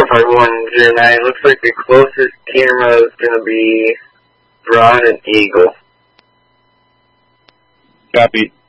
Alpha 109. Looks like the closest camera is going to be Broad and Eagle. Copy.